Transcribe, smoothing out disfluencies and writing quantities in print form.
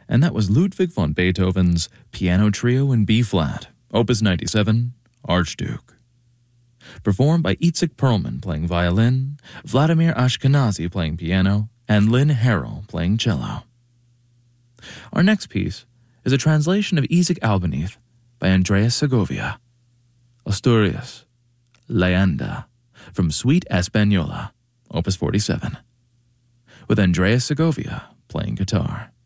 And that was Ludwig von Beethoven's Piano Trio in B-flat, Opus 97, Archduke. Performed by Itzhak Perlman playing violin, Vladimir Ashkenazy playing piano, and Lynn Harrell playing cello. Our next piece is a translation of Isaac Albéniz by Andreas Segovia. Asturias, Leyenda, from Suite Española, Opus 47, with Andreas Segovia playing guitar.